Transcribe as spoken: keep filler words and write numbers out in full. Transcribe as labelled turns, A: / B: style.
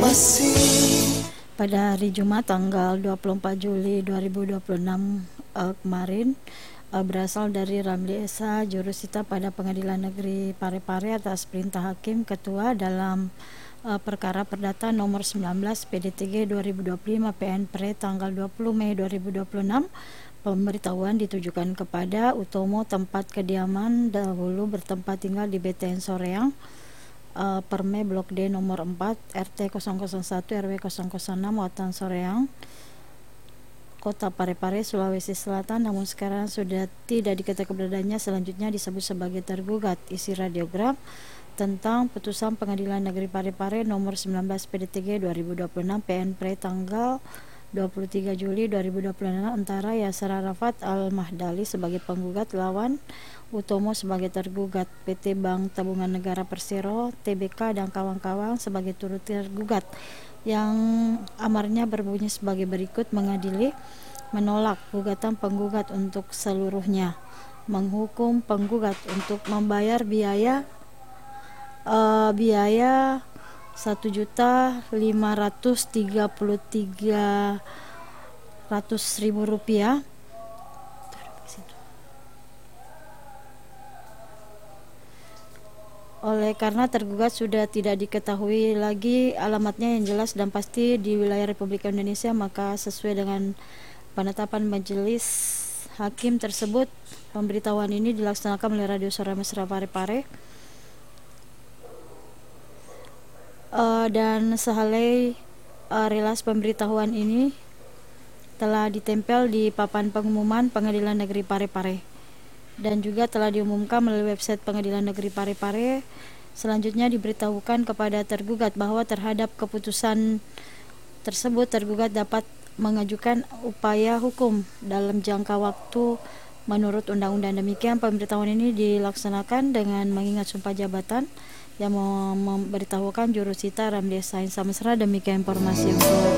A: Pada hari Jumat tanggal dua puluh empat Juli dua ribu dua puluh enam uh, kemarin uh, berasal dari Ramli Esa, jurusita pada Pengadilan Negeri Parepare atas perintah Hakim Ketua dalam uh, perkara perdata nomor sembilan belas P D T G dua ribu dua puluh lima P N Pre tanggal dua puluh Mei dua ribu dua puluh enam. Pemberitahuan ditujukan kepada Utomo, tempat kediaman dahulu bertempat tinggal di B T N Soreang, Uh, Perme Blok D nomor empat R T nol nol satu R W nol nol enam Watan Soreang, Kota Parepare, Sulawesi Selatan, namun sekarang sudah tidak diketahui keberadaannya, selanjutnya disebut sebagai tergugat. Isi radiogram tentang putusan Pengadilan Negeri Parepare nomor sembilan belas P D T G dua ribu dua puluh enam P N Pre tanggal dua puluh tiga Juli dua ribu dua puluh enam antara Yasser Arafat Al-Mahdali sebagai penggugat lawan Utomo sebagai tergugat, P T Bank Tabungan Negara Persero T B K dan kawan-kawan sebagai turut tergugat, yang amarnya berbunyi sebagai berikut: mengadili, menolak gugatan penggugat untuk seluruhnya, menghukum penggugat untuk membayar biaya uh, biaya satu juta lima ratus tiga puluh tiga ratus ribu rupiah oleh karena tergugat sudah tidak diketahui lagi alamatnya yang jelas dan pasti di wilayah Republik Indonesia, maka sesuai dengan penetapan majelis hakim tersebut, pemberitahuan ini dilaksanakan melalui radio suara mesra Parepare. Uh, dan sehalai uh, relas pemberitahuan ini telah ditempel di papan pengumuman Pengadilan Negeri Parepare dan juga telah diumumkan melalui website Pengadilan Negeri Parepare. Selanjutnya diberitahukan kepada tergugat bahwa terhadap keputusan tersebut tergugat dapat mengajukan upaya hukum dalam jangka waktu menurut undang-undang. Demikian pemberitahuan ini dilaksanakan dengan mengingat sumpah jabatan yang memberitahukan jurusita Ramli Esa Insya Mesra. Demikian informasi untuk